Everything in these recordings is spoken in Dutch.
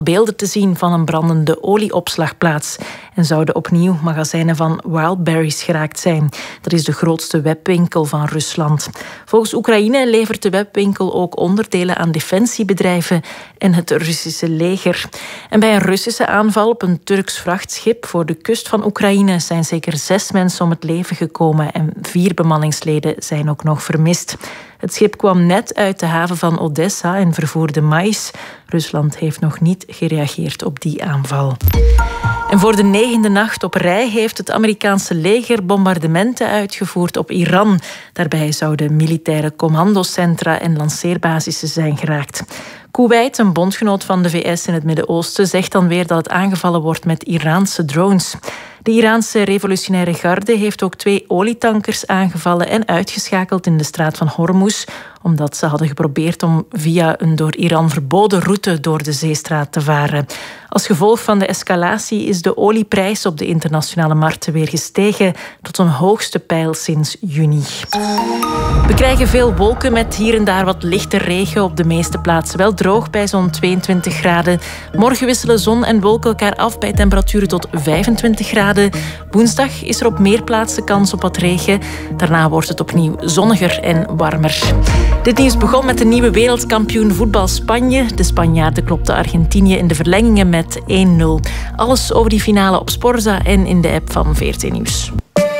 beelden te zien van een brandende olieopslagplaats en zouden opnieuw magazijnen van Wildberries geraakt zijn. Dat is de grootste webwinkel van Rusland. Volgens Oekraïne levert de webwinkel ook onderdelen aan defensiebedrijven en het Russische leger. En bij een Russische aanval op een Turks vrachtschip voor de kust van Oekraïne zijn zeker 6 mensen om het leven gekomen en 4 bemanningsleden zijn ook nog vermist. Het schip kwam net uit de haven van Odessa en vervoerde maïs. Rusland heeft nog niet gereageerd op die aanval. En voor de 9e nacht op rij heeft het Amerikaanse leger bombardementen uitgevoerd op Iran. Daarbij zouden militaire commandocentra en lanceerbasissen zijn geraakt. Kuwait, een bondgenoot van de VS in het Midden-Oosten, zegt dan weer dat het aangevallen wordt met Iraanse drones. De Iraanse revolutionaire garde heeft ook 2 olietankers aangevallen en uitgeschakeld in de straat van Hormuz, omdat ze hadden geprobeerd om via een door Iran verboden route door de zeestraat te varen. Als gevolg van de escalatie is de olieprijs op de internationale markten weer gestegen tot een hoogste peil sinds juni. We krijgen veel wolken met hier en daar wat lichte regen, op de meeste plaatsen wel droog bij zo'n 22 graden. Morgen wisselen zon en wolken elkaar af bij temperaturen tot 25 graden. Woensdag is er op meer plaatsen kans op wat regen. Daarna wordt het opnieuw zonniger en warmer. Dit nieuws begon met de nieuwe wereldkampioen voetbal Spanje. De Spanjaarden klopten Argentinië in de verlengingen met 1-0. Alles over die finale op Sporza en in de app van VRT Nieuws.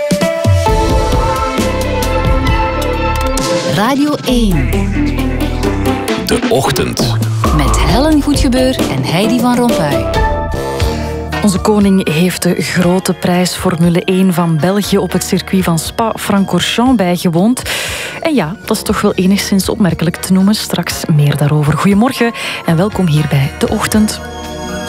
Radio 1. De Ochtend. Met Helen Goedgebeur en Heidi van Rompuy. Onze koning heeft de grote prijs Formule 1 van België op het circuit van Spa-Francorchamps bijgewoond. En ja, dat is toch wel enigszins opmerkelijk te noemen. Straks meer daarover. Goedemorgen en welkom hier bij De Ochtend.